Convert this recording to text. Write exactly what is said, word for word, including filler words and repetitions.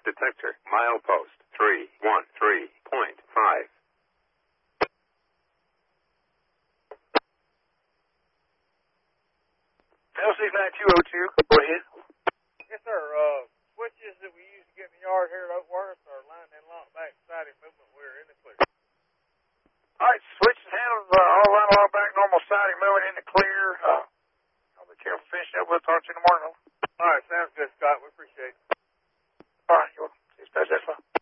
detector, milepost three one three point five. L six nine two oh two, go ahead. Yes, sir. Uh, switches that we use to get in the yard here at Oakworth are lined and locked back siding movement. We're in the clear. All right, switches handled, uh, all line along back, normal siding moving in the clear. Uh, I'll be careful finishing up. We'll talk to you in the morning. All right, sounds good, Scott. We appreciate it. All right, you're welcome. Dispatch, that's fine.